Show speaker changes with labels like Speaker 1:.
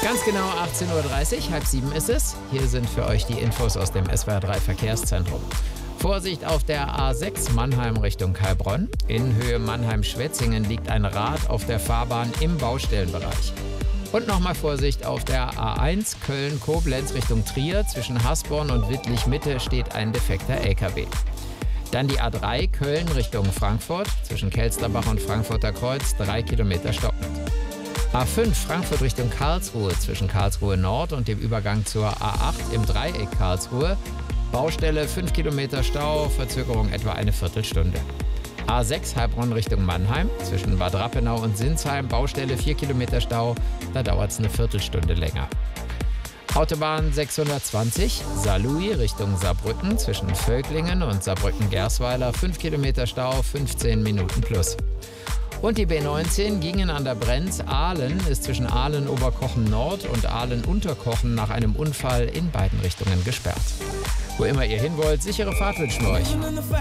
Speaker 1: Ganz genau 18:30 Uhr, halb sieben ist es. Hier sind für euch die Infos aus dem SWR 3 Verkehrszentrum. Vorsicht auf der A6 Mannheim Richtung Heilbronn. In Höhe Mannheim-Schwetzingen liegt ein Rad auf der Fahrbahn im Baustellenbereich. Und nochmal Vorsicht auf der A1 Köln-Koblenz Richtung Trier. Zwischen Hasborn und Wittlich-Mitte steht ein defekter LKW. Dann die A3 Köln Richtung Frankfurt. Zwischen Kelsterbach und Frankfurter Kreuz 3 Kilometer stockend. A5 Frankfurt Richtung Karlsruhe. Zwischen Karlsruhe Nord und dem Übergang zur A8 im Dreieck Karlsruhe. Baustelle 5 Kilometer Stau, Verzögerung etwa eine Viertelstunde. A6 Heilbronn Richtung Mannheim, zwischen Bad Rappenau und Sinsheim, Baustelle 4 Kilometer Stau, da dauert es eine Viertelstunde länger. Autobahn 620 Saarlouis Richtung Saarbrücken, zwischen Völklingen und Saarbrücken-Gersweiler, 5 Kilometer Stau, 15 Minuten plus. Und die B19 gingen an der Brenz. Ahlen ist zwischen Ahlen-Oberkochen Nord und Ahlen-Unterkochen nach einem Unfall in beiden Richtungen gesperrt. Wo immer ihr hin wollt, sichere Fahrt wünschen wir euch.